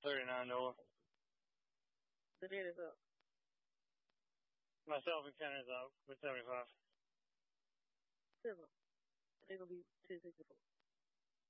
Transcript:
$39. The bid is up. Myself and Kenner's up with 75. Civil. They're going to be 264.